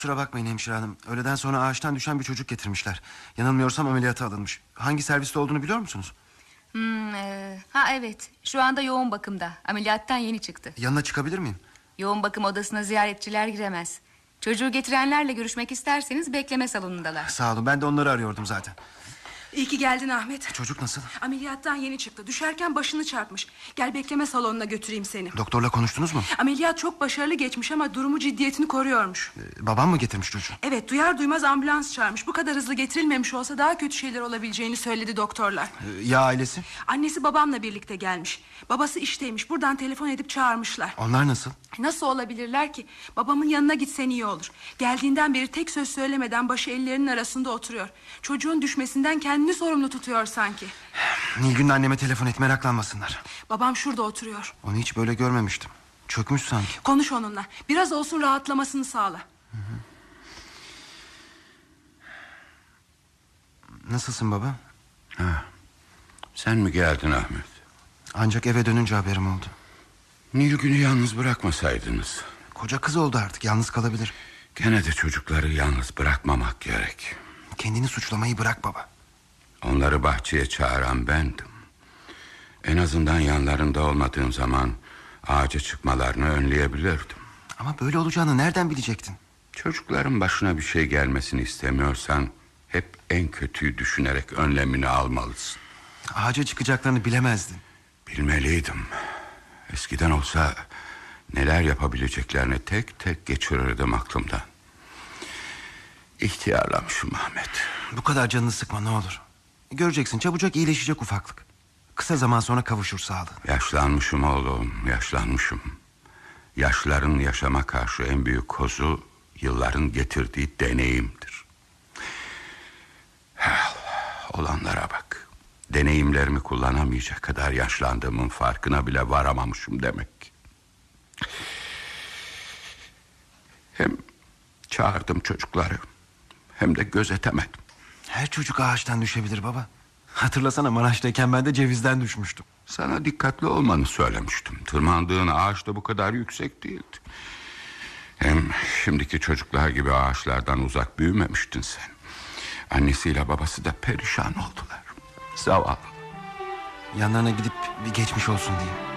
Kusura bakmayın hemşire hanım. Öğleden sonra ağaçtan düşen bir çocuk getirmişler. Yanılmıyorsam ameliyata alınmış. Hangi serviste olduğunu biliyor musunuz? Evet, şu anda yoğun bakımda. Ameliyattan yeni çıktı. Yanına çıkabilir miyim? Yoğun bakım odasına ziyaretçiler giremez. Çocuğu getirenlerle görüşmek isterseniz bekleme salonundalar. Sağ olun, ben de onları arıyordum zaten. İyi ki geldin Ahmet. Çocuk nasıl? Ameliyattan yeni çıktı. Düşerken başını çarpmış. Gel bekleme salonuna götüreyim seni. Doktorla konuştunuz mu? Ameliyat çok başarılı geçmiş ama durumu ciddiyetini koruyormuş. Babam mı getirmiş çocuğu? Evet, duyar duymaz ambulans çağırmış. Bu kadar hızlı getirilmemiş olsa daha kötü şeyler olabileceğini söyledi doktorlar. Ya ailesi? Annesi babamla birlikte gelmiş. Babası işteymiş. Buradan telefon edip çağırmışlar. Onlar nasıl? Nasıl olabilirler ki? Babamın yanına gitsen iyi olur. Geldiğinden beri tek söz söylemeden başı ellerinin arasında oturuyor. Çocuğun düşmesinden kendini sorumlu tutuyor sanki. Nilgün'le anneme telefon et, meraklanmasınlar. Babam şurada oturuyor. Onu hiç böyle görmemiştim. Çökmüş sanki. Konuş onunla. Biraz olsun rahatlamasını sağla. Nasılsın baba? Sen mi geldin Ahmet? Ancak eve dönünce haberim oldu. Nilgün'ü yalnız bırakmasaydınız. Koca kız oldu artık, yalnız kalabilir. Gene de çocukları yalnız bırakmamak gerek. Kendini suçlamayı bırak baba. Onları bahçeye çağıran bendim. En azından yanlarında olmadığım zaman ağaca çıkmalarını önleyebilirdim. Ama böyle olacağını nereden bilecektin? Çocukların başına bir şey gelmesini istemiyorsan hep en kötüyü düşünerek önlemini almalısın. Ağaca çıkacaklarını bilemezdin. Bilmeliydim. Eskiden olsa neler yapabileceklerini tek tek geçirirdim aklımdan. İhtiyarlamışım Ahmet. Bu kadar canını sıkma ne olur. Göreceksin, çabucak iyileşecek ufaklık. Kısa zaman sonra kavuşur sağlığın. Yaşlanmışım oğlum, yaşlanmışım. Yaşların yaşama karşı en büyük kozu yılların getirdiği deneyimdir. Olanlara bak. Deneyimlerimi kullanamayacak kadar yaşlandığımın farkına bile varamamışım demek. Hem çağırdım çocukları, hem de gözetemedim. Her çocuk ağaçtan düşebilir baba. Hatırlasana, Maraş'tayken ben de cevizden düşmüştüm. Sana dikkatli olmanı söylemiştim. Tırmandığın ağaç da bu kadar yüksek değildi. Hem şimdiki çocuklar gibi ağaçlardan uzak büyümemiştin sen. Annesiyle babası da perişan oldular. Zavallı. Yanlarına gidip bir geçmiş olsun diye.